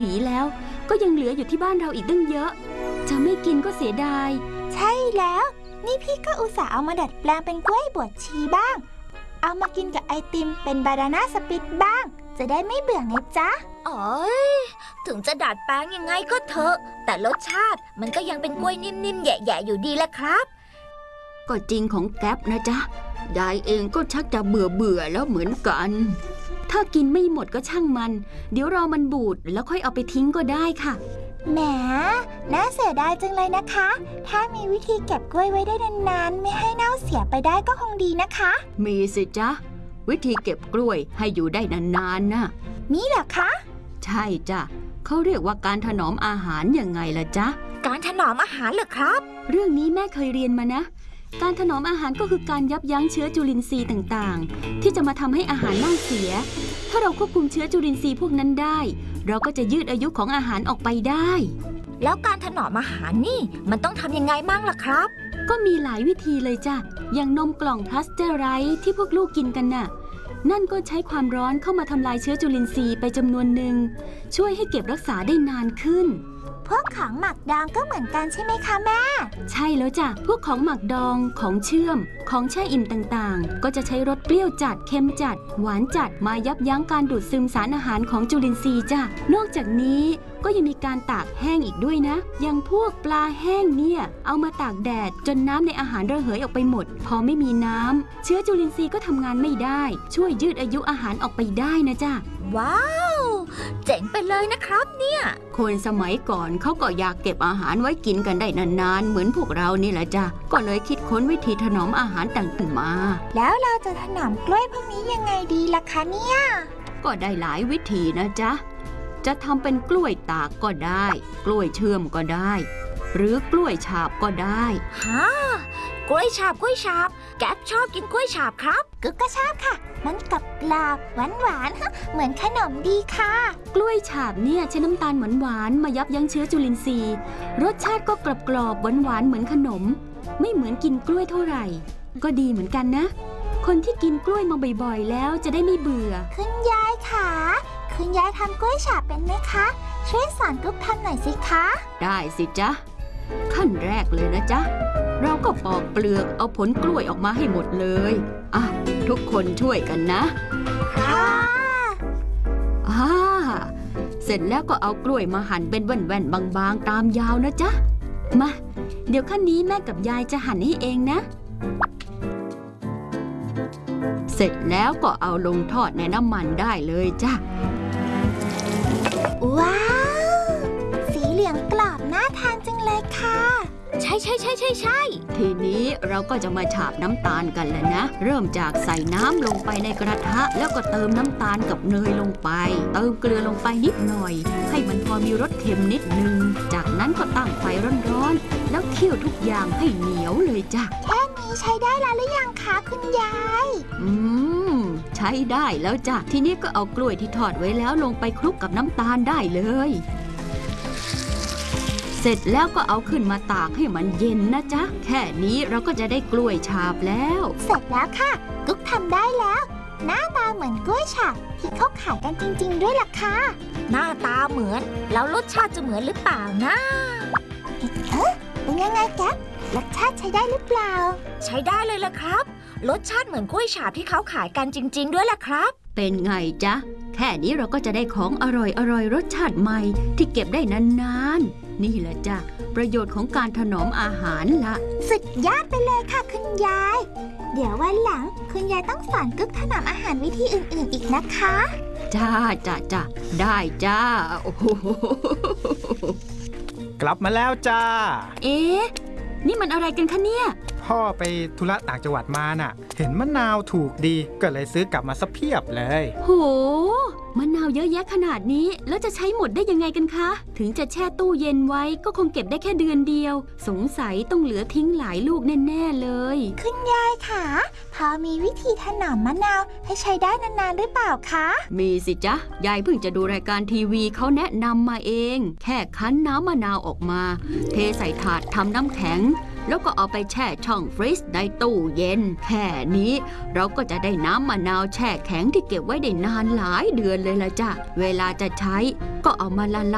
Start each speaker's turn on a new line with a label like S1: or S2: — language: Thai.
S1: ผีแล้วก็ยังเหลืออยู่ที่บ้านเราอีกตั้งเยอะจะไม่กินก็เสียดาย
S2: ใช่แล้วนี่พี่ก็อุตส่าห์เอามาดัดแปลงเป็นกล้วยบวชชีบ้างเอามากินกับไอติมเป็นบานาน่าสปิตบ้างจะได้ไม่เบื่อไงจ๊ะ
S3: ถึงจะดัดแปลงยังไงก็เถอะแต่รสชาติมันก็ยังเป็นกล้วยนิ่มๆแย่ๆอยู่ดีแหละครับ
S1: ก็จริงของแก๊ปนะจ๊ะยายเองก็ชักจะเบื่อแล้วเหมือนกันถ้ากินไม่หมดก็ช่างมันเดี๋ยวรอมันบูดแล้วค่อยเอาไปทิ้งก็ได้ค่ะ
S2: แหมน่าเสียดายจังเลยนะคะถ้ามีวิธีเก็บกล้วยไว้ได้นานๆไม่ให้เน่าเสียไปได้ก็คงดีนะคะ
S1: มีสิจ๊ะวิธีเก็บกล้วยให้อยู่ได้นานๆน่ะ
S2: นี่เหรอคะ
S1: ใช่จ้ะเขาเรียกว่าการถนอมอาหารยังไงล่ะจ๊ะ
S3: การถนอมอาหารเหรอครับ
S1: เรื่องนี้แม่เคยเรียนมานะการถนอมอาหารก็คือการยับยั้งเชื้อจุลินทรีย์ต่างๆที่จะมาทำให้อาหารเน่าเสียถ้าเราควบคุมเชื้อจุลินทรีย์พวกนั้นได้เราก็จะยืดอายุของอาหารออกไปได้
S3: แล้วการถนอมอาหารนี่มันต้องทำยังไงมั่งล่ะครับ
S1: ก็มีหลายวิธีเลยจ้ะอย่างนมกล่องพลาสเตอร์ไรส์ที่พวกลูกกินกันน่ะนั่นก็ใช้ความร้อนเข้ามาทำลายเชื้อจุลินทรีย์ไปจำนวนหนึ่งช่วยให้เก็บรักษาได้นานขึ้น
S2: พวกของหมักดองก็เหมือนกันใช่ไหมคะแม่
S1: ใช่แล้วจ้ะพวกของหมักดองของเชื่อมของแช่อิ่มต่างๆก็จะใช้รสเปรี้ยวจัดเค็มจัดหวานจัดมายับยั้งการดูดซึมสารอาหารของจุลินทรีย์จ้ะนอกจากนี้ก็ยังมีการตากแห้งอีกด้วยนะอย่างพวกปลาแห้งเนี่ยเอามาตากแดดจนน้ำในอาหารระเหยออกไปหมดพอไม่มีน้ำเชื้อจุลินทรีย์ก็ทำงานไม่ได้ช่วยยืดอายุอาหารออกไปได้นะจ้ะ
S3: ว้าวเจ๋งไปเลยนะครับเนี่ย
S1: คนสมัยก่อนเขาก็อยากเก็บอาหารไว้กินกันได้นานๆเหมือนพวกเรานี่แหละจ้ะก็เลยคิดค้นวิธีถนอมอาหารต่างๆมา
S2: แล้วเราจะถนอมกล้วยพวกนี้ยังไงดีล่ะคะเนี่ย
S1: ก็ได้หลายวิธีนะจ๊ะจะทำเป็นกล้วยตากก็ได้กล้วยเชื่อมก็ได้หรือกล้วยฉาบก็ได้
S3: ฮะกล้วยฉาบแก๊ปชอบกินกล้วยฉาบครับ
S2: กึกก็ชอบค่ะมันกรอบหวานเหมือนขนมดีค่ะ
S1: กล้วยฉาบเนี่ยใช้น้ำตาลหวานมายับยั้งเชื้อจุลินทรีย์รสชาติก็กรอบหวานเหมือนขนมไม่เหมือนกินกล้วยเท่าไหร่ก็ดีเหมือนกันนะคนที่กินกล้วยมาบ่อยๆแล้วจะได้ไม่เบื่อ
S2: คุณยายค่ะคุณยายทำกล้วยฉาบเป็นไหมคะช่วยสอนกุ๊กทำหน่อยสิคะ
S1: ได้สิจ๊ะขั้นแรกเลยนะจ๊ะเราก็ปอกเปลือกเอาผลกล้วยออกมาให้หมดเลยทุกคนช่วยกันนะ
S2: ค่ะ
S1: เสร็จแล้วก็เอากล้วยมาหั่นเป็นแว่นๆบางๆตามยาวนะจ๊ะมาเดี๋ยวขั้นนี้แม่กับยายจะหั่นให้เองนะเสร็จแล้วก็เอาลงทอดในน้ำมันได้เลยจ้ะ
S2: ว้าวสีเหลืองกรอบน่าทานจังเลยค่ะ
S3: ใช่
S1: ทีนี้เราก็จะมาฉาบน้ำตาลกันแล้วนะเริ่มจากใส่น้ำลงไปในกระทะแล้วก็เติมน้ำตาลกับเนยลงไปเติมเกลือลงไปนิดหน่อยให้มันพอมีรสเค็มนิดนึงจากนั้นก็ตั้งไฟร้อนๆแล้วเคี่ยวทุกอย่างให้เหนียวเลยจ้ะ
S2: แค่นี้ใช้ได้แล้วหรือยังคะคุณยาย
S1: ใช้ได้แล้วจ้ะทีนี้ก็เอากล้วยที่ทอดไว้แล้วลงไปคลุกกับน้ำตาลได้เลยเสร็จแล้วก็เอาขึ้นมาตากให้มันเย็นนะจ๊ะแค่นี้เราก็จะได้กล้วยฉาบแล้ว
S2: เสร็จแล้วค่ะกุ๊กทำได้แล้วหน้าตาเหมือนกล้วยฉาบที่เขาขายกันจริงๆด้วยล่ะค่ะ
S3: หน้าตาเหมือนแล้วรสชาติจะเหมือนหรือเปล่านะ
S2: เป็นยังไงแก๊ปรสชาติใช้ได้หรือเปล่า
S3: ใช้ได้เลยล่ะครับรสชาติเหมือนกล้วยฉาบที่เขาขายกันจริงๆด้วยล่ะครับ
S1: เป็นไงจ๊ะแค่นี้เราก็จะได้ของอร่อยรสชาติใหม่ที่เก็บได้นานๆนี่แหละจ้ะประโยชน์ของการถนอมอาหารละ
S2: สุดยอดไปเลยค่ะคุณยายเดี๋ยววันหลังคุณยายต้องสอนกุ๊กถนอมอาหารวิธีอื่นๆอีกนะคะ
S1: จ้าได้จ้าโอ้โห
S4: กลับมาแล้วจ้า
S1: นี่มันอะไรกันคะเนี่ย
S4: พ่อไปธุระต่างจังหวัดมาน่ะเห็นมะนาวถูกดีก็เลยซื้อกลับมาซะเพียบเลย
S1: โหมะนาวเยอะแยะขนาดนี้แล้วจะใช้หมดได้ยังไงกันคะถึงจะแช่ตู้เย็นไว้ก็คงเก็บได้แค่เดือนเดียวสงสัยต้องเหลือทิ้งหลายลูกแน่ๆเลย
S2: คุณยายค่ะพอมีวิธีถนอมมะนาวให้ใช้ได้นานๆหรือเปล่าคะ
S1: มีสิจ๊ะยายเพิ่งจะดูรายการทีวีเขาแนะนำมาเองแค่คั้นน้ำมะนาวออกมาเทใส่ถาดทำน้ำแข็งแล้วก็เอาไปแช่ช่องฟรีซในตู้เย็นแค่นี้เราก็จะได้น้ำมะนาวแช่แข็งที่เก็บไว้ได้นานหลายเดือนเลยละจ้ะเวลาจะใช้ก็เอามาละลาย